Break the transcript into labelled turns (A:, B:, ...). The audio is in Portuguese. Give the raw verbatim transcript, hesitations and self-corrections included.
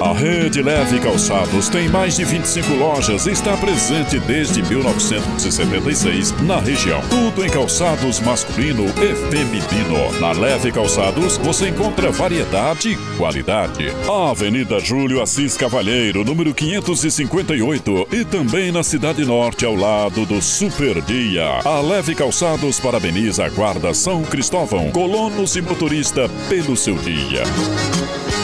A: A Rede Leve Calçados tem mais de vinte e cinco lojas e está presente desde mil novecentos e setenta e seis na região. Tudo em calçados masculino e feminino. Na Leve Calçados você encontra variedade e qualidade. A Avenida Júlio Assis Cavalheiro, número quinhentos e cinquenta e oito, e também na Cidade Norte, ao lado do Super Dia. A Leve Calçados parabeniza a Guarda São Cristóvão, colonos e motorista pelo seu dia.